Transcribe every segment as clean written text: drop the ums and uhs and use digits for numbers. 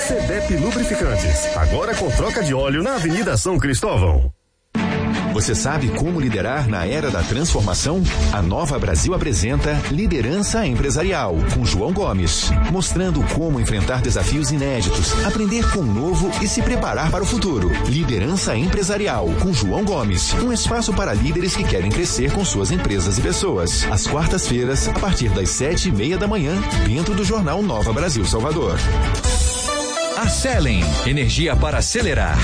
CDEP Lubrificantes, agora com troca de óleo na Avenida São Cristóvão. Você sabe como liderar na era da transformação? A Nova Brasil apresenta Liderança Empresarial, com João Gomes, mostrando como enfrentar desafios inéditos, aprender com o novo e se preparar para o futuro. Liderança Empresarial, com João Gomes, um espaço para líderes que querem crescer com suas empresas e pessoas. Às quartas-feiras, a partir das 7:30 da manhã, dentro do Jornal Nova Brasil Salvador. A Selen, energia para acelerar.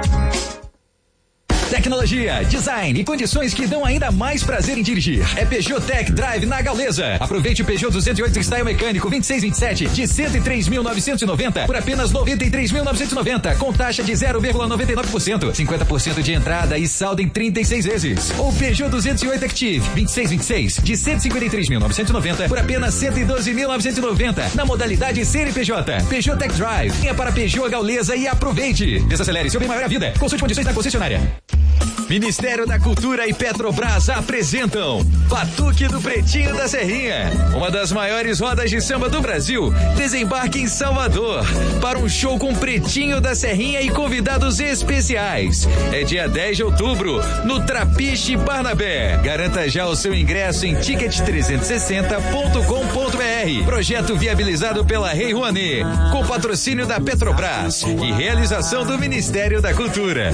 Tecnologia, design e condições que dão ainda mais prazer em dirigir. É Peugeot Tech Drive na Gaulesa. Aproveite o Peugeot 208 Style Mecânico 2627 de 103.990 por apenas 93.990 com taxa de 0,99%, 50% de entrada e saldo em 36 vezes. Ou Peugeot 208 Active 2626 de 153.990 por apenas 112.990 na modalidade CNPJ. Peugeot Tech Drive. Venha para Peugeot Gaulesa e aproveite. Desacelere seu bem maior a vida. Consulte condições da concessionária. Ministério da Cultura e Petrobras apresentam Batuque do Pretinho da Serrinha. Uma das maiores rodas de samba do Brasil desembarque em Salvador para um show com Pretinho da Serrinha e convidados especiais. É dia 10 de outubro, no Trapiche Barnabé. Garanta já o seu ingresso em ticket360.com.br. Projeto viabilizado pela Rei Rouanet, com patrocínio da Petrobras e realização do Ministério da Cultura.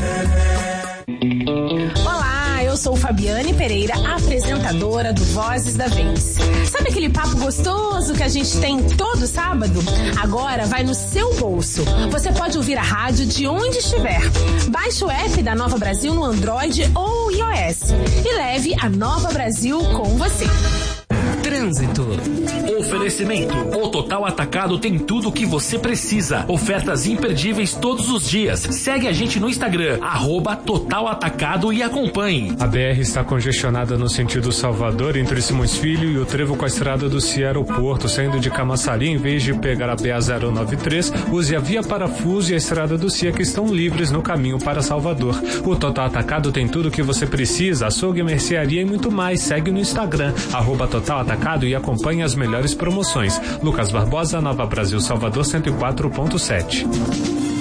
Olá, eu sou Fabiane Pereira, apresentadora do Vozes da Vez. Sabe aquele papo gostoso que a gente tem todo sábado? Agora vai no seu bolso. Você pode ouvir a rádio de onde estiver. Baixe o app da Nova Brasil no Android ou iOS e leve a Nova Brasil com você. Trânsito. Oferecimento. O Total Atacado tem tudo o que você precisa. Ofertas imperdíveis todos os dias. Segue a gente no Instagram, @Total Atacado e acompanhe. A BR está congestionada no sentido Salvador, entre Simões Filho e o trevo com a estrada do Cia Aeroporto. Saindo de Camaçari, em vez de pegar a BA-093, use a Via Parafuso e a estrada do Cia, que estão livres no caminho para Salvador. O Total Atacado tem tudo o que você precisa, açougue, mercearia e muito mais. Segue no Instagram, @Total Atacado e acompanhe as melhores promoções. Lucas Barbosa, Nova Brasil Salvador 104.7.